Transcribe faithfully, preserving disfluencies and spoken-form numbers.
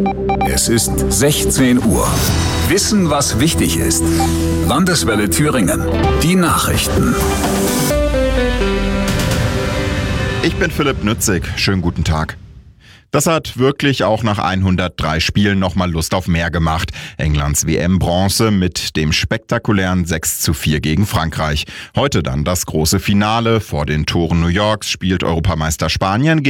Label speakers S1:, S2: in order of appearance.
S1: Es ist sechzehn Uhr. Wissen, was wichtig ist. Landeswelle Thüringen. Die Nachrichten.
S2: Ich bin Philipp Nützig. Schönen guten Tag. Das hat wirklich auch nach hundertdrei Spielen nochmal Lust auf mehr gemacht. Englands W M-Bronze mit dem spektakulären sechs zu vier gegen Frankreich. Heute dann das große Finale. Vor den Toren New Yorks spielt Europameister Spanien